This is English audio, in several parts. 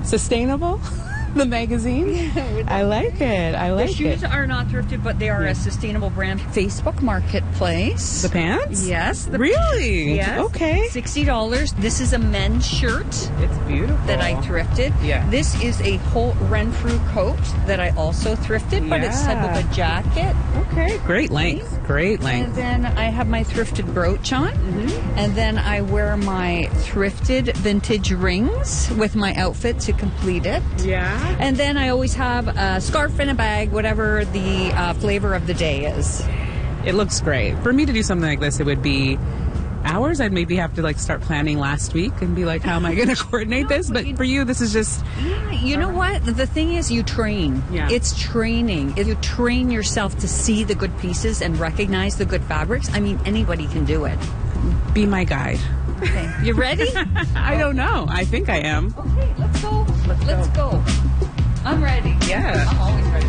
Sustainable? The magazine? I like it. I like The shoes are not thrifted, but they are a sustainable brand. Facebook Marketplace. The pants? Yes. Really? Yes. Okay. $60. This is a men's shirt It's beautiful. that I thrifted. Yeah. This is a Holt Renfrew coat that I also thrifted, but it's type of a jacket. Okay. Great length. Great And length. then I have my thrifted brooch on. And then I wear my thrifted vintage rings with my outfit to complete it. Yeah. And then I always have a scarf and a bag, whatever the flavor of the day is. It looks great. For me to do something like this, it would be hours. I'd maybe have to like start planning last week and be like, how am I going to coordinate this? But for you, this is just... Yeah, you know what? The thing is, you train. Yeah. It's training. If you train yourself to see the good pieces and recognize the good fabrics, I mean, anybody can do it. Be my guide. Okay. You ready? I don't know. I think I am. Okay, let's go. Let's go. I'm ready. Yeah. I'm always ready.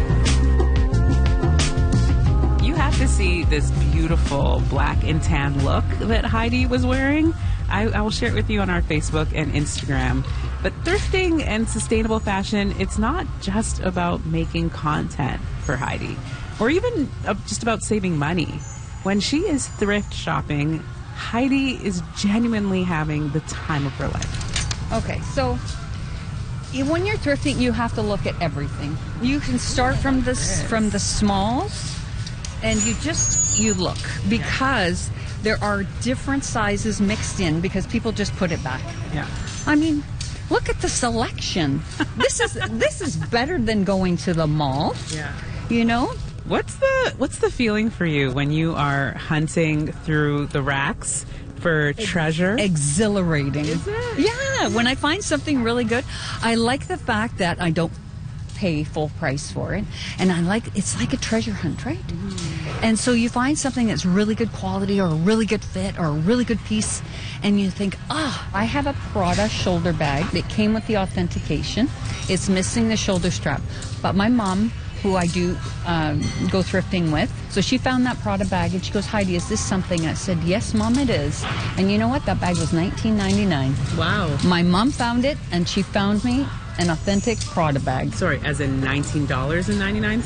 You have to see this beautiful black and tan look that Heidi was wearing. I will share it with you on our Facebook and Instagram. But thrifting and sustainable fashion, it's not just about making content for Heidi, or even just about saving money. When she is thrift shopping, Heidi is genuinely having the time of her life. Okay, so when you're thrifting, you have to look at everything. You can start from the smalls, and you look, because there are different sizes mixed in because people just put it back. Yeah. I mean, look at the selection. This is better than going to the mall. Yeah. You know? What's the feeling for you when you are hunting through the racks for treasure? Exhilarating. Is it? Yeah, when I find something really good, I like the fact that I don't pay full price for it, and it's like a treasure hunt, right? And so you find something that's really good quality, or a really good fit, or a really good piece, and you think, I have a Prada shoulder bag. It came with the authentication. It's missing the shoulder strap, but my mom, who I do go thrifting with, so she found that Prada bag, and she goes, Heidi, is this something? I said, yes, Mom, it is. And you know what? That bag was $19.99. Wow. My mom found it, and she found me an authentic Prada bag. Sorry, as in $19.99?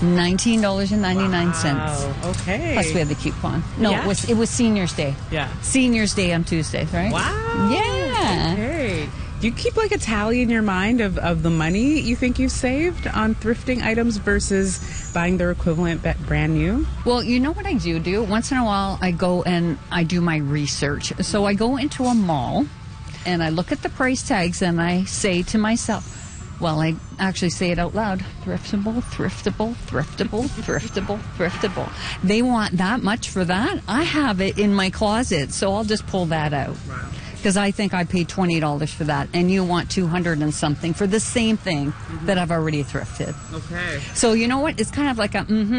$19.99. Wow. Okay. Plus we had the coupon. No, Yeah. it was Senior's Day. Yeah. Senior's Day on Tuesday, right? Wow. Yeah. Okay. Do you keep like a tally in your mind of the money you think you've saved on thrifting items versus buying their equivalent brand new? Well, you know what I do? Once in a while, I go and I do my research. So I go into a mall and I look at the price tags and I say to myself, well, I actually say it out loud, thriftable, thriftable, thriftable, thriftable, thriftable. They want that much for that? I have it in my closet, so I'll just pull that out. Wow. Because I think I paid $20 for that, and you want 200 and something for the same thing that I've already thrifted. Okay. So you know what? It's kind of like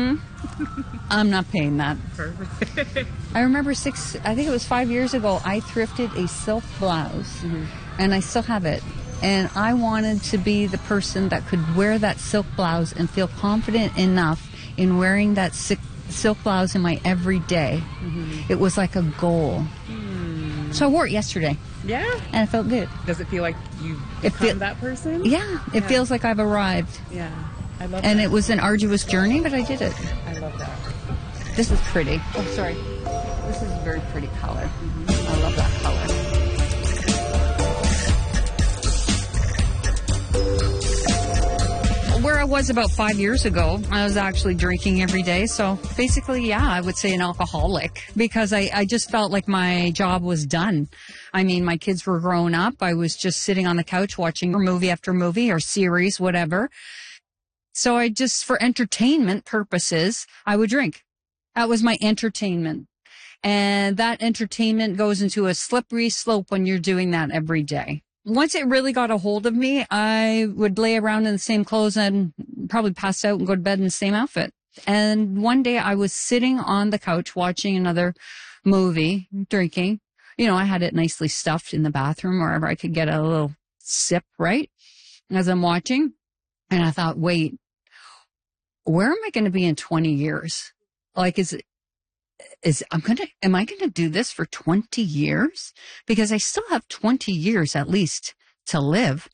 I'm not paying that. Perfect. I remember I think it was 5 years ago, I thrifted a silk blouse, and I still have it. And I wanted to be the person that could wear that silk blouse and feel confident enough in wearing that silk blouse in my everyday. It was like a goal. So I wore it yesterday, Yeah. and it felt good. Does it feel like you've It become that person? Yeah, it feels like I've arrived. Yeah. I love And that. it was an arduous journey, but I did it. I love that. This is pretty. Oh, sorry. This is a very pretty color. I love that color. Where I was about 5 years ago, I was actually drinking every day. So basically, yeah, I would say an alcoholic, because I just felt like my job was done. I mean, my kids were grown up. I was just sitting on the couch watching movie after movie or series, whatever. So I just, for entertainment purposes, I would drink. That was my entertainment. And that entertainment goes into a slippery slope when you're doing that every day. Once it really got a hold of me, I would lay around in the same clothes and probably pass out and go to bed in the same outfit. And one day I was sitting on the couch watching another movie, drinking. You know, I had it nicely stuffed in the bathroom wherever I could get a little sip, right? As I'm watching. And I thought, wait, where am I going to be in 20 years? Like, am I going to do this for 20 years? Because I still have 20 years at least to live.